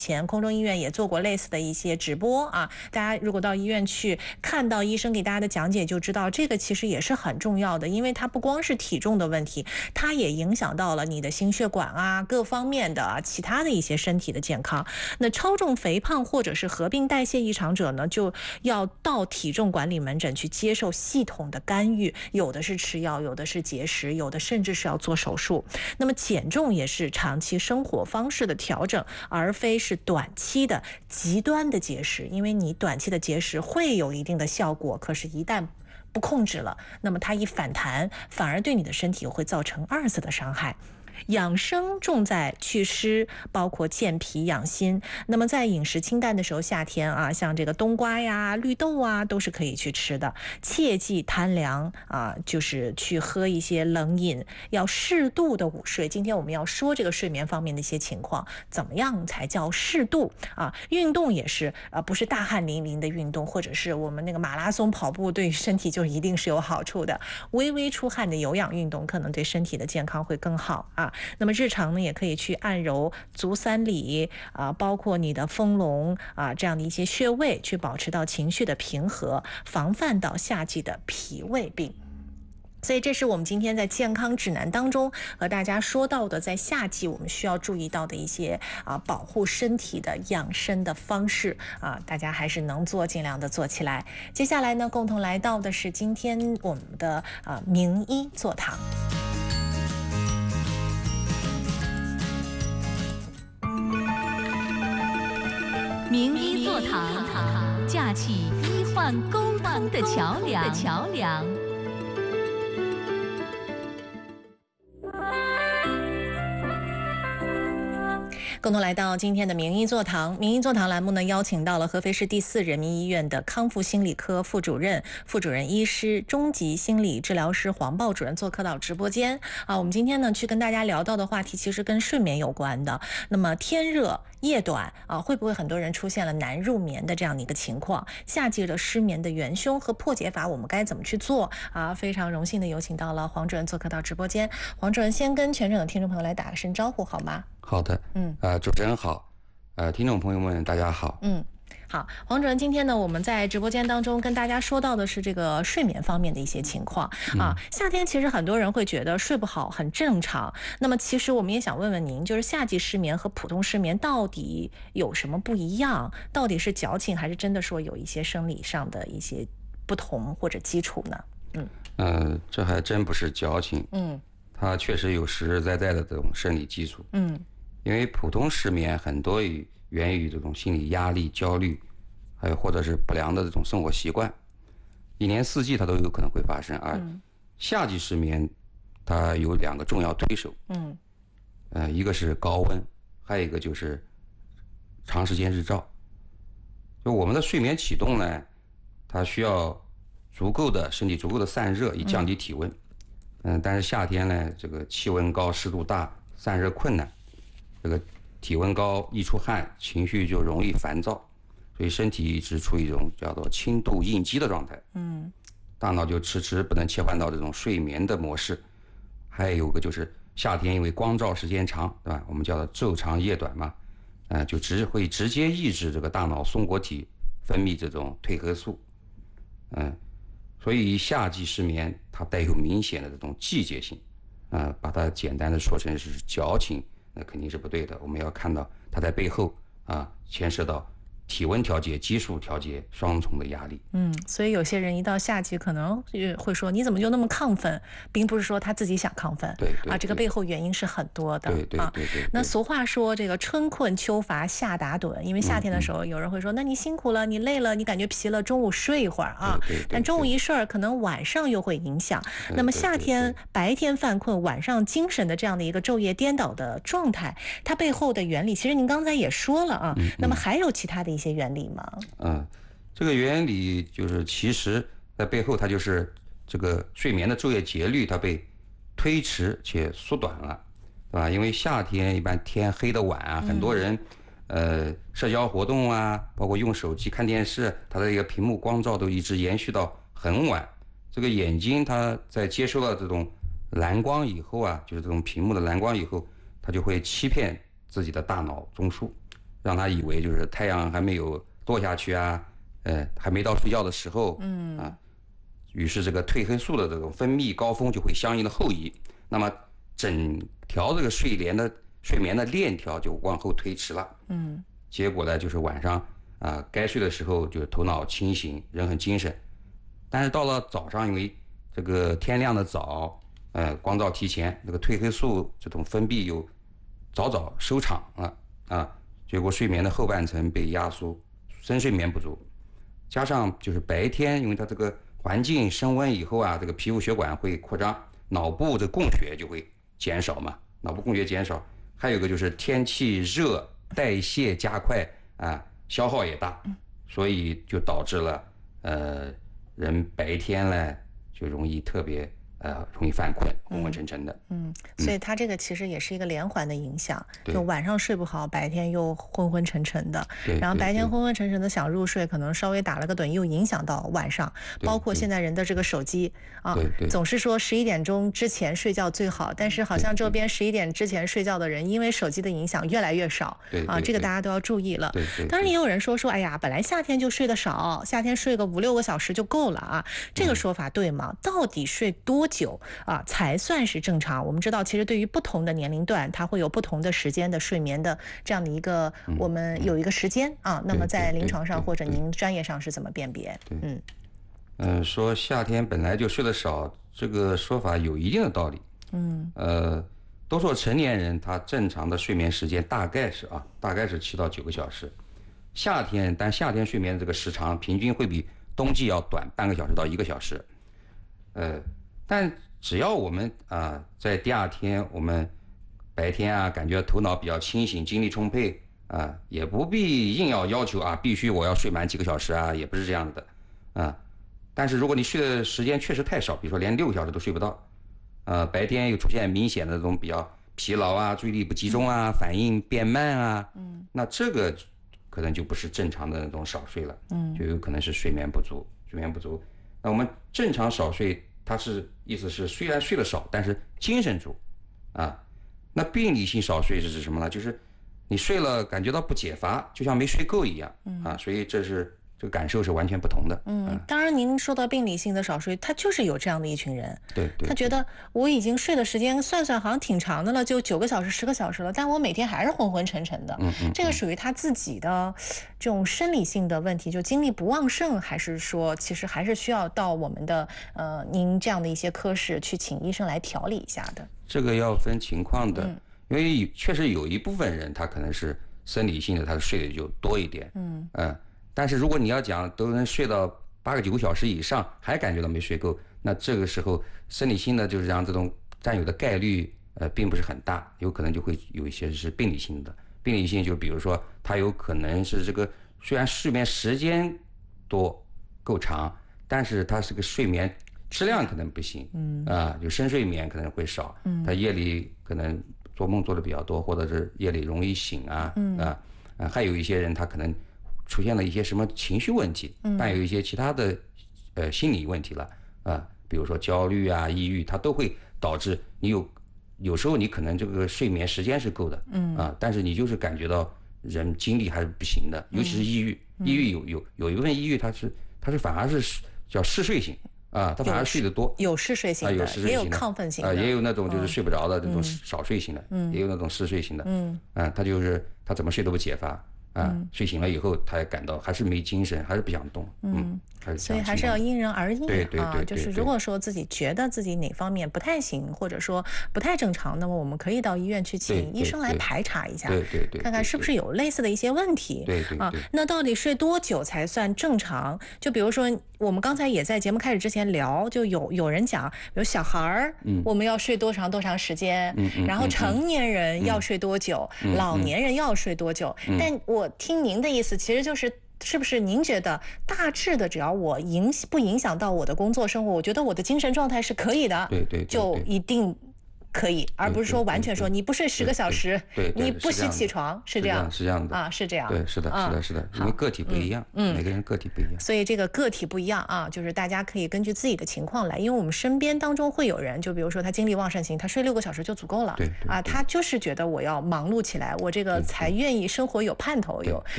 前空中医院也做过类似的一些直播啊，大家如果到医院去看到医生给大家的讲解，就知道这个其实也是很重要的，因为它不光是体重的问题，它也影响到了你的心血管啊各方面的其他的一些身体的健康。那超重肥胖或者是合并代谢异常者呢，就要到体重管理门诊去接受系统的干预，有的是吃药，有的是节食，有的甚至是要做手术。那么减重也是长期生活方式的调整，而非是短期的极端的节食，因为你短期的节食会有一定的效果，可是一旦不控制了，那么它一反弹，反而对你的身体会造成二次的伤害。养生重在祛湿，包括健脾养心。那么在饮食清淡的时候，夏天啊，像这个冬瓜呀、绿豆啊，都是可以去吃的。切忌贪凉啊，就是去喝一些冷饮，要适度的午睡。今天我们要说这个睡眠方面的一些情况，怎么样才叫适度啊？运动也是不是大汗淋漓的运动，或者是我们那个马拉松跑步对身体就一定是有好处的。微微出汗的有氧运动可能对身体的健康会更好啊。那么日常呢，也可以去按揉足三里啊，包括你的丰隆啊这样的一些穴位，去保持到情绪的平和，防范到夏季的脾胃病。所以这是我们今天在健康指南当中和大家说到的，在夏季我们需要注意到的一些保护身体的养生的方式啊，大家还是能做尽量的做起来。接下来呢，共同来到的是今天我们的名医座堂。 名医座堂，架起医患沟通的桥梁。 共同来到今天的名医座堂。名医座堂栏目呢，邀请到了合肥市第4人民医院的康复心理科副主任医师、中级心理治疗师黄豹主任做客到直播间啊。我们今天呢，去跟大家聊到的话题其实跟睡眠有关的。那么天热夜短啊，会不会很多人出现了难入眠的这样的一个情况？夏季的失眠的元凶和破解法，我们该怎么去做啊？非常荣幸的有请到了黄主任做客到直播间。黄主任先跟全省的听众朋友来打个声招呼好吗？ 好的，主持人好，听众朋友们大家好。 好，黄主任，今天呢，我们在直播间当中跟大家说到的是这个睡眠方面的一些情况啊。夏天其实很多人会觉得睡不好很正常，那么其实我们也想问问您，就是夏季失眠和普通失眠到底有什么不一样？到底是矫情，还是真的说有一些生理上的一些不同或者基础呢？ 这还真不是矫情，它确实有实实在在的这种生理基础，因为普通失眠很多源于这种心理压力、焦虑，还有或者是不良的这种生活习惯，一年四季它都有可能会发生。而夏季失眠，它有2个重要推手，一个是高温，还有一个就是长时间日照。就我们的睡眠启动呢，它需要身体足够的散热，以降低体温。但是夏天呢，这个气温高、湿度大、散热困难，这个体温高、易出汗，情绪就容易烦躁，所以身体一直处于一种叫做轻度应激的状态。大脑就迟迟不能切换到这种睡眠的模式。还有一个就是夏天因为光照时间长，对吧？我们叫做昼长夜短嘛，就会直接抑制这个大脑松果体分泌这种褪黑素。所以夏季失眠它带有明显的这种季节性，把它简单的说成是矫情，那肯定是不对的。我们要看到它在背后牵涉到体温调节、激素调节双重的压力。 所以有些人一到夏季可能会说你怎么就那么亢奋，并不是说他自己想亢奋， 对这个背后原因是很多的。 对。 那俗话说这个春困秋乏夏打盹，因为夏天的时候有人会说那你辛苦了，你累了，你感觉疲了，中午睡一会儿啊。但中午一睡可能晚上又会影响。那么夏天白天犯困，晚上精神的这样的一个昼夜颠倒的状态，它背后的原理其实您刚才也说了啊。那么还有其他的一些原理吗？ 这个原理就是其实在背后它就是这个睡眠的昼夜节律它被推迟且缩短了，对吧？因为夏天一般天黑的晚啊，很多人社交活动啊，包括用手机看电视，它的一个屏幕光照都一直延续到很晚。这个眼睛它在接收到这种蓝光以后啊，就是这种屏幕的蓝光以后，它就会欺骗自己的大脑中枢， 让他以为就是太阳还没有落下去啊，还没到睡觉的时候，于是这个褪黑素的这种分泌高峰就会相应的后移，那么整条这个睡眠的链条就往后推迟了，结果呢就是晚上该睡的时候就头脑清醒，人很精神，但是到了早上，因为这个天亮的早，光照提前，这个褪黑素这种分泌又早早收场了结果睡眠的后半程被压缩，深睡眠不足，加上就是白天，因为它这个环境升温以后这个皮肤血管会扩张，脑部的供血就会减少嘛，脑部供血减少，还有一个就是天气热，代谢加快消耗也大，所以就导致了人白天呢就容易特别容易犯困，昏昏沉沉的。 所以它这个其实也是一个连环的影响，就晚上睡不好，白天又昏昏沉沉的，然后白天昏昏沉沉的想入睡，可能稍微打了个盹，又影响到晚上。包括现在人的这个手机总是说11点钟之前睡觉最好，但是好像周边11点之前睡觉的人，因为手机的影响越来越少这个大家都要注意了。当然也有人说，哎呀，本来夏天就睡得少，夏天睡个5-6个小时就够了这个说法对吗？到底睡多久才算是正常？我们知道其实对于不同的年龄段，它会有不同的时间的睡眠的这样的一个我们有一个时间那么在临床上或者您专业上是怎么辨别？ 说夏天本来就睡得少，这个说法有一定的道理。都说成年人他正常的睡眠时间大概是7到9个小时，但夏天睡眠这个时长平均会比冬季要短半个小时到1个小时。但只要我们在第二天我们白天感觉头脑比较清醒，精力充沛也不必硬要求必须我要睡满几个小时也不是这样的但是如果你睡的时间确实太少，比如说连6个小时都睡不到白天又出现明显的这种比较疲劳注意力不集中反应变慢那这个可能就不是正常的那种少睡了，就有可能是睡眠不足。那我们正常少睡，它意思是虽然睡得少，但是精神足那病理性少睡是指什么呢？就是你睡了感觉到不解乏，就像没睡够一样所以这个感受是完全不同的。 当然您说到病理性的少睡，他就是有这样的一群人，他觉得我已经睡的时间算好像挺长的了，就9个小时10个小时了，但我每天还是昏昏沉沉的。这个属于他自己的这种生理性的问题，就精力不旺盛，还是说其实还是需要到我们的您这样的一些科室去请医生来调理一下的？这个要分情况的，因为确实有一部分人他可能是生理性的，他睡的就多一点但是如果你要讲都能睡到8个9个小时以上还感觉到没睡够，那这个时候生理性的就是让这种占有的概率并不是很大，有可能就会有一些是病理性的。病理性就比如说它有可能是这个虽然睡眠时间多够长，但是它是个睡眠质量可能不行就深睡眠可能会少它夜里可能做梦做的比较多，或者是夜里容易醒还有一些人他可能出现了一些什么情绪问题，但有一些其他的心理问题了比如说焦虑抑郁，它都会导致你有时候你可能这个睡眠时间是够的但是你就是感觉到人精力还是不行的，尤其是抑郁抑郁有一部分抑郁它是反而是叫嗜睡型它反而睡得多， 有嗜睡型的也有亢奋型的也有那种就是睡不着的这种少睡型的也有那种嗜睡型的他就是他怎么睡都不解乏睡醒了以后他也感到还是没精神，还是不想动所以还是要因人而异对就是如果说自己觉得自己哪方面不太行，或者说不太正常，那么我们可以到医院去请医生来排查一下，看看是不是有类似的一些问题那到底睡多久才算正常？就比如说我们刚才也在节目开始之前聊，就有人讲比如小孩我们要睡多长时间然后成年人要睡多久老年人要睡多久但我听您的意思其实是不是您觉得大致的只要我不影响到我的工作生活，我觉得我的精神状态是可以的，就一定可以，而不是说完全说你不睡10个小时，你不许起床，是这样， 是这样的啊，是这样， 对，是的，因为个体不一样，每个人个体不一样， 所以这个个体不一样啊，就是大家可以根据自己的情况来，因为我们身边当中会有人，就比如说他精力旺盛型，他睡6个小时就足够了， 对， 他就是觉得我要忙碌起来，我这个才愿意生活有盼头，